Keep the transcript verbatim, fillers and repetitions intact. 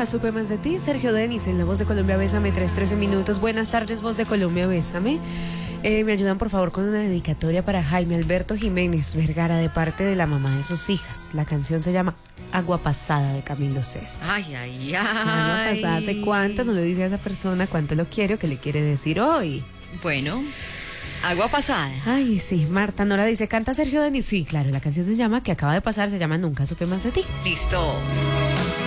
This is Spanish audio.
Nunca supe más de ti. Sergio Denis en La Voz de Colombia, Bésame, tres trece minutos. Buenas tardes, Voz de Colombia, Bésame. Eh, me ayudan por favor con una dedicatoria para Jaime Alberto Jiménez Vergara de parte de la mamá de sus hijas. La canción se llama Agua Pasada de Camilo Sesto. Ay, ay, ay. Agua Pasada, ¿hace cuánto no le dice a esa persona cuánto lo quiere o qué le quiere decir hoy? Bueno, Agua Pasada. Ay, sí, Marta Nora dice, canta Sergio Denis. Sí, claro, la canción se llama, que acaba de pasar, se llama Nunca supe más de ti. Listo.